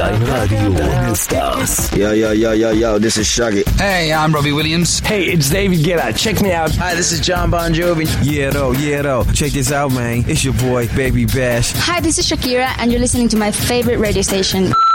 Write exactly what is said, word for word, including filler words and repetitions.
Time Radio Stars. Yo, yo, yo, yo, yo, this is Shaggy. Hey, I'm Robbie Williams. Hey, it's David Guetta. Check me out. Hi, this is John Bon Jovi. Yeah, though, yeah, though. Check this out, man. It's your boy, Baby Bash. Hi, this is Shakira, and you're listening to my favorite radio station.